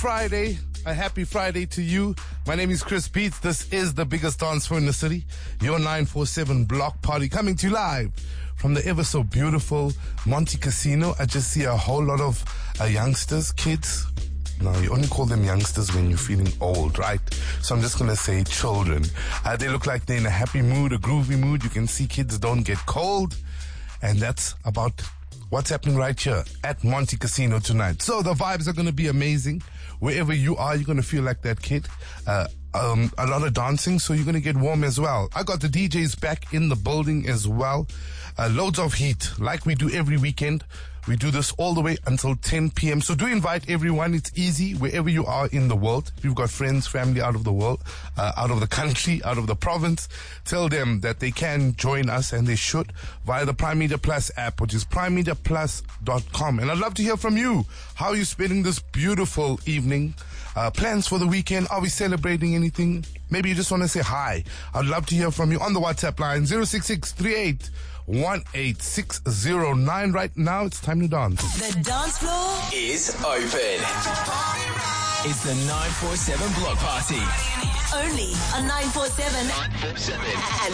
Friday. A happy Friday to you. My name is Chris Beats. This is the biggest dance floor in the city. Your 947 block party coming to you live from the ever so beautiful Monte Casino. I just see a whole lot of youngsters, kids. No, you only call them youngsters when you're feeling old, right? So I'm just going to say children. They look like they're in a happy mood, a groovy mood. You can see kids don't get cold. And that's about what's happening right here at Monte Casino tonight. So the vibes are going to be amazing. Wherever you are, you're going to feel like that kid. A lot of dancing, so you're going to get warm as well. I got the DJs back in the building as well. Loads of heat, like we do every weekend. We do this all the way until 10 p.m. So do invite everyone. It's easy wherever you are in the world. If you've got friends, family out of the world, out of the country, out of the province, tell them that they can join us, and they should, via the Prime Media Plus app, which is primemediaplus.com. And I'd love to hear from you. How are you spending this beautiful evening? Plans for the weekend? Are we celebrating anything? Maybe you just want to say hi. I'd love to hear from you on the WhatsApp line 066-38-18609. Right now, it's time to dance. The dance floor is open. It's the 947 block party. Only on 947.